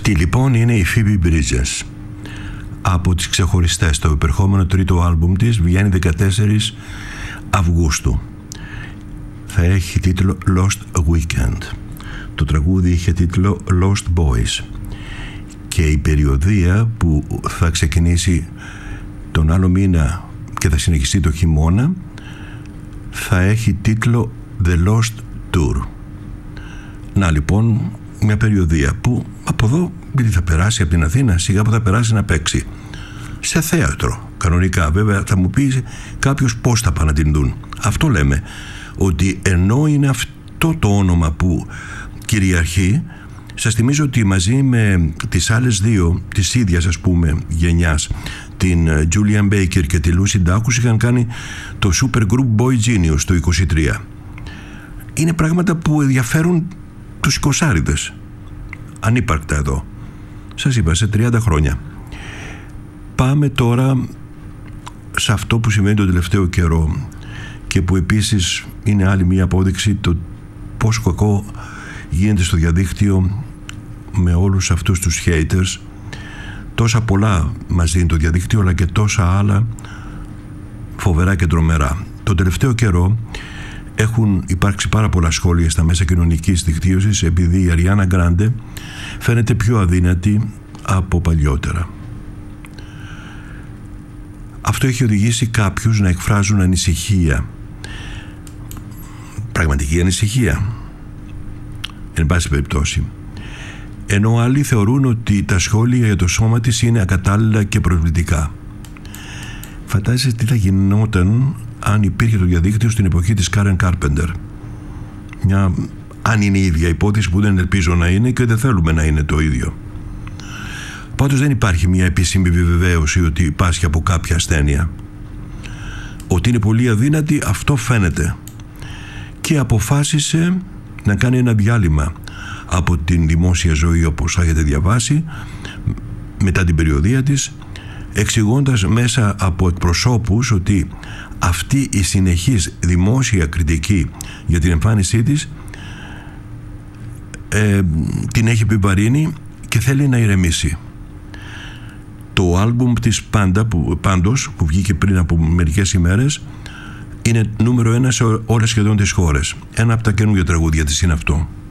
Τι λοιπόν είναι η Phoebe Bridgers? Από τις ξεχωριστές, το επερχόμενο τρίτο άλμπουμ της βγαίνει 14 Αυγούστου. Θα έχει τίτλο Lost Weekend. Το τραγούδι είχε τίτλο Lost Boys. Και η περιοδεία που θα ξεκινήσει τον άλλο μήνα και θα συνεχιστεί το χειμώνα θα έχει τίτλο The Lost Tour. Να λοιπόν, μια περιοδεία που από εδώ, επειδή θα περάσει από την Αθήνα, σιγά που θα περάσει να παίξει σε θέατρο κανονικά. Βέβαια θα μου πει κάποιος πώς θα πάνε να την δουν. Αυτό λέμε, ότι ενώ είναι αυτό το όνομα που κυριαρχεί, σας θυμίζω ότι μαζί με τις άλλες δύο της ίδιας ας πούμε γενιάς, την Julian Baker και τη Lucy Dacus, είχαν κάνει το super group Boy Genius το 23. Είναι πράγματα που ενδιαφέρουν τους 20άριδες, ανύπαρκτα εδώ. Σας είπα, σε 30 χρόνια. Πάμε τώρα σε αυτό που συμβαίνει τον τελευταίο καιρό και που επίσης είναι άλλη μία απόδειξη το πόσο κακό γίνεται στο διαδίκτυο με όλους αυτούς τους haters. Τόσα πολλά μας δίνει το διαδίκτυο, αλλά και τόσα άλλα φοβερά και τρομερά. Τον τελευταίο καιρό έχουν υπάρξει πάρα πολλά σχόλια στα μέσα κοινωνικής δικτύωσης επειδή η Ariana Grande φαίνεται πιο αδύνατη από παλιότερα. Αυτό έχει οδηγήσει κάποιους να εκφράζουν ανησυχία, πραγματική ανησυχία εν πάση περιπτώσει, ενώ άλλοι θεωρούν ότι τα σχόλια για το σώμα της είναι ακατάλληλα και προσβλητικά. Φαντάζεσαι τι θα γινόταν αν υπήρχε το διαδίκτυο στην εποχή της Karen Carpenter. Αν είναι η ίδια υπόθεση, που δεν ελπίζω να είναι και δεν θέλουμε να είναι το ίδιο. Πάντως δεν υπάρχει μια επίσημη επιβεβαίωση ότι πάσχει από κάποια ασθένεια. Ότι είναι πολύ αδύνατη, αυτό φαίνεται. Και αποφάσισε να κάνει ένα διάλειμμα από την δημόσια ζωή, όπως έχετε διαβάσει, μετά την περιοδεία της, εξηγώντας μέσα από εκπροσώπους ότι αυτή η συνεχής δημόσια κριτική για την εμφάνισή της την έχει επιβαρύνει και θέλει να ηρεμήσει. Το άλμπουμ της πάντως, που βγήκε πριν από μερικές ημέρες, είναι νούμερο 1 σε όλες σχεδόν τις χώρες. Ένα από τα καινούργια τραγούδια της είναι αυτό.